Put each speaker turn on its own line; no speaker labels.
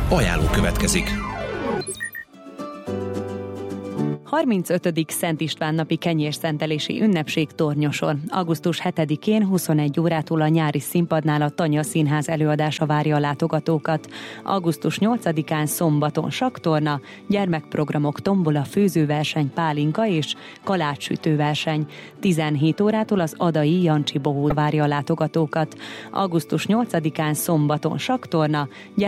Ajánló következik.
35. Szent István napi kenyérszentelési ünnepség Tornyoson. Augusztus 7-én 21 órától a nyári színpadnál a Tanya Színház előadása várja a látogatókat. Augusztus 8-án szombaton sakktorna, gyermekprogramok, tombola, főzőverseny, pálinka és kalácssütőverseny. 17 órától az adai Jancsi Bohó várja a látogatókat. Augusztus 8-án szombaton sakktorna,